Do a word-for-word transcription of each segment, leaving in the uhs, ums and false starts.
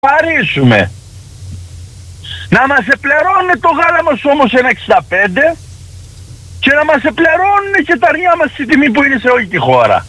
χαρίσουμε. Να μας επληρώνουν το γάλα μας όμως ένα εξήντα πέντε και να μας επληρώνουν και τα αρνιά μας στη τιμή που είναι σε όλη τη χώρα.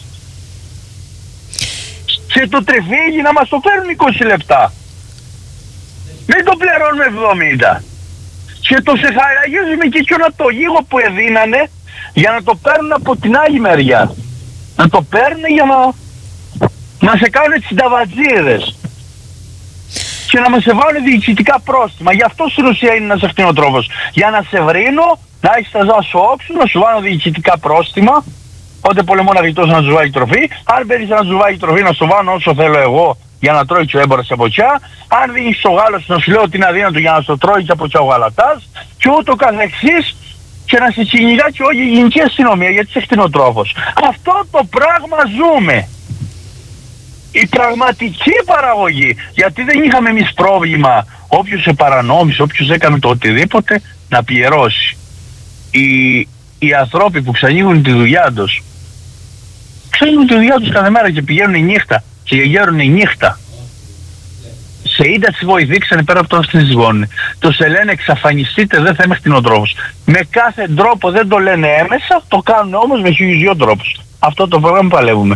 Και το τριφύγι να μας το φέρουν είκοσι λεπτά. Μην το πληρώνουμε εβδομήντα. Και το σεχαραγίζουμε και εκείνο το γίγο που εδίνανε για να το παίρνουν από την άλλη μεριά. Να το παίρνουν για να να σε κάνουν τσινταβατζίδες και να μας σε βάλουν διοικητικά πρόστιμα. Γι' αυτό στην ουσία είναι ένας ακτινοτρόφος. Για να σε βρίνω, να έχεις τα ζώα σου όξου, να σου βάλω διοικητικά πρόστιμα. Όποτε πολεμώ να γλιτώσω να τους βάλει τροφή. Αν παίρνεις να τους βάλει τροφή, να στο βάλω όσο θέλω εγώ για να τρώει και ο έμπορας από τσιά. Αν δίνεις το γάλα σου, να σου λέω την αδύνατο για να στο τρώει και από τσιά ο γαλατάς. Και ούτω καθεξής. Και να σε κυνηγά και όλη η γενική αστυνομία γιατί είσαι κτηνοτρόφος. Αυτό το πράγμα ζούμε. Η πραγματική παραγωγή. Γιατί δεν είχαμε εμείς πρόβλημα όποιος σε παρανόμησε, όποιος έκανε το οτιδήποτε να πληρώσει. Οι, οι ανθρώποι που ξανοίγουν τη δουλειά τους ξανοίγουν τη δουλειά τους κάθε μέρα και πηγαίνουν η νύχτα και γέρουν η νύχτα. Σε ίντα τις βοηθήξανε πέρα από το αυτοί τις βώνουν. Το σε λένε εξαφανιστείτε, δεν θα είμαι κτηνοτρόφος. Με κάθε τρόπο δεν το λένε έμεσα, το κάνουν όμως με χίλιους δυο τρόπους. Αυτό το πρόγραμμα παλεύουμε.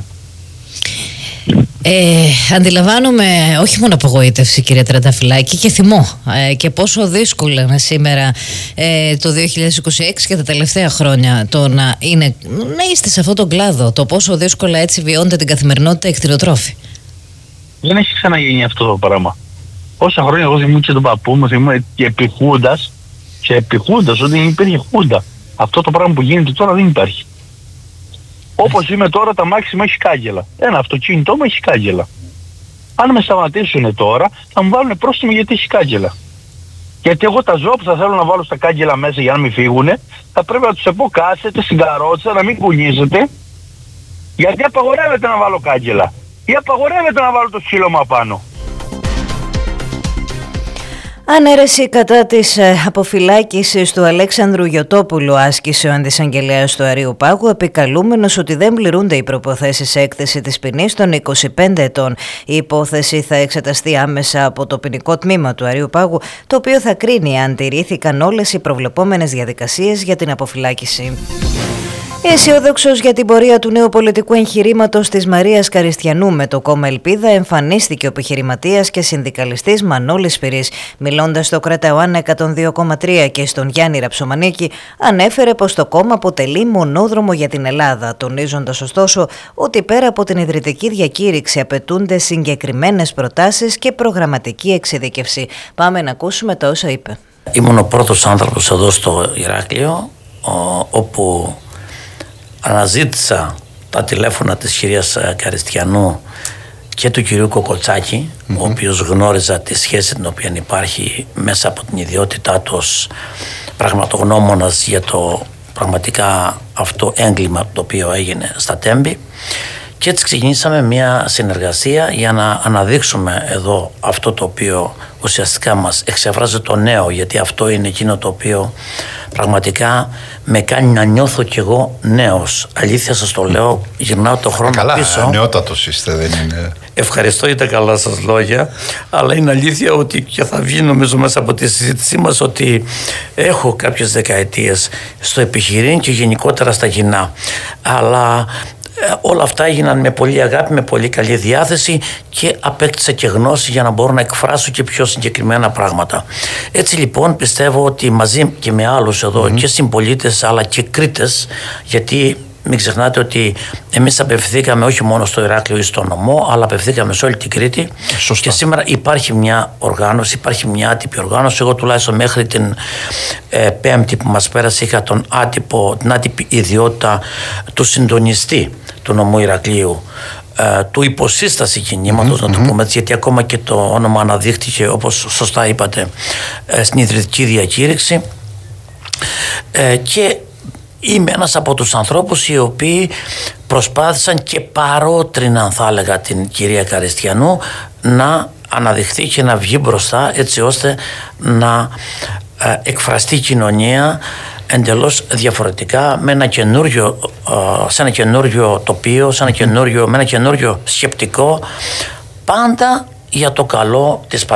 Ε, αντιλαμβάνομαι όχι μόνο απογοήτευση, κύριε Τρανταφυλάκη, και θυμό ε, και πόσο δύσκολο είναι σήμερα ε, το δύο χιλιάδες είκοσι έξι και τα τελευταία χρόνια το να, είναι, να είστε σε αυτόν τον κλάδο, το πόσο δύσκολα έτσι βιώνετε την καθημερινότητα εκτινοτρόφοι. Δεν έχει ξαναγίνει αυτό το πράγμα. Όσα χρόνια εγώ θυμούμαι τον παππού μου, θυμούμαι και επί Χούντας, και επί Χούντας, ότι υπήρχε Χούντα. Αυτό το πράγμα που γίνεται τώρα δεν υπάρχει. Όπως είμαι τώρα, τα μάξι μου έχει κάγκελα. Ένα αυτοκίνητό μου έχει κάγκελα. Αν με σταματήσουν τώρα, θα μου βάλουν πρόστιμο γιατί έχει κάγκελα. Γιατί εγώ τα ζώα που θα θέλω να βάλω στα κάγκελα μέσα για να μην φύγουνε, θα πρέπει να τους πω κάθετε στην καρότσα, να μην κουνίζετε, γιατί απαγορεύεται να βάλω κάγκελα. Ή απαγορεύεται να βάλω το σκύλο μου απάνω. Ανέρεση κατά της αποφυλάκησης του Αλέξανδρου Γιωτόπουλου άσκησε ο αντισαγγελέας του Αρείου Πάγου, επικαλούμενος ότι δεν πληρούνται οι προϋποθέσεις έκθεση της ποινής των είκοσι πέντε ετών. Η υπόθεση θα εξεταστεί άμεσα από το ποινικό τμήμα του Αρείου Πάγου, το οποίο θα κρίνει αν τηρήθηκαν όλες οι προβλεπόμενες διαδικασίες για την αποφυλάκηση. Αισιόδοξος για την πορεία του νέου πολιτικού εγχειρήματος της Μαρίας Καριστιανού με το κόμμα Ελπίδα, εμφανίστηκε ο επιχειρηματίας και συνδικαλιστής Μανώλης Σπυρής. Μιλώντας στο Κρατεοάν εκατόν δύο κόμμα τρία και στον Γιάννη Ραψομανίκη, ανέφερε πως το κόμμα αποτελεί μονόδρομο για την Ελλάδα, τονίζοντας ωστόσο ότι πέρα από την ιδρυτική διακήρυξη απαιτούνται συγκεκριμένες προτάσεις και προγραμματική εξειδίκευση. Πάμε να ακούσουμε τα όσα είπε. Ήμουν ο πρώτος άνθρωπος εδώ στο Ηράκλειο, όπου αναζήτησα τα τηλέφωνα της κυρίας Καριστιανού και του κυρίου Κοκοτσάκη, mm-hmm. ο οποίος γνώριζα τη σχέση την οποία υπάρχει μέσα από την ιδιότητά του ως πραγματογνώμονας για το πραγματικά αυτό έγκλημα το οποίο έγινε στα Τέμπη, και έτσι ξεκινήσαμε μια συνεργασία για να αναδείξουμε εδώ αυτό το οποίο ουσιαστικά μας εξεφράζει το νέο, γιατί αυτό είναι εκείνο το οποίο πραγματικά με κάνει να νιώθω κι εγώ νέος. Αλήθεια σας το λέω, γυρνάω το χρόνο καλά, πίσω. Καλά, νεότατος είστε, δεν είναι? Ευχαριστώ για τα καλά σας λόγια, αλλά είναι αλήθεια ότι, και θα βγει νομίζω μέσα από τη συζήτησή μας, ότι έχω κάποιες δεκαετίες στο επιχειρήν και γενικότερα στα κοινά. Αλλά όλα αυτά έγιναν με πολύ αγάπη, με πολύ καλή διάθεση, και απέκτησα και γνώση για να μπορώ να εκφράσω και πιο συγκεκριμένα πράγματα. Έτσι λοιπόν πιστεύω ότι μαζί και με άλλους εδώ, mm-hmm. και συμπολίτες αλλά και Κρήτες, γιατί μην ξεχνάτε ότι εμείς απευθύνθηκαμε όχι μόνο στο Ηράκλειο ή στο νομό, αλλά απευθύνθηκαμε σε όλη την Κρήτη. Σωστά. Και σήμερα υπάρχει μια οργάνωση, υπάρχει μια άτυπη οργάνωση. Εγώ τουλάχιστον μέχρι την ε, Πέμπτη που μας πέρασε είχα τον άτυπο, την άτυπη ιδιότητα του συντονιστή του νομού Ηρακλείου, ε, του υποσύσταση κινήματος, mm-hmm. να το πούμε έτσι, γιατί ακόμα και το όνομα αναδείχτηκε, όπως σωστά είπατε, ε, στην ιδρυτική διακήρυξη, ε, και είμαι ένας από τους ανθρώπους οι οποίοι προσπάθησαν και παρότριναν, θα έλεγα, την κυρία Καριστιανού να αναδειχθεί και να βγει μπροστά, έτσι ώστε να ε, εκφραστεί η κοινωνία εντελώς διαφορετικά, με ένα καινούριο, ε, σε ένα καινούριο τοπίο, σε ένα καινούριο, με ένα καινούριο σκεπτικό, πάντα για το καλό της